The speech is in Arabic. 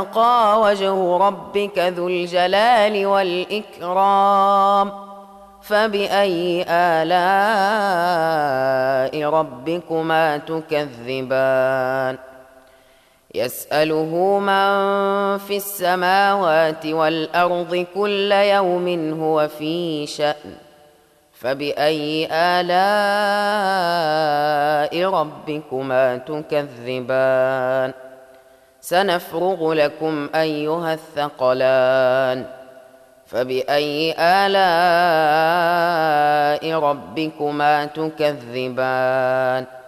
ويبقى وجه ربك ذو الجلال والإكرام فبأي آلاء ربكما تكذبان يسأله من في السماوات والأرض كل يوم هو في شأن فبأي آلاء ربكما تكذبان سنفرغ لكم أيها الثقلان فبأي آلاء ربكما تكذبان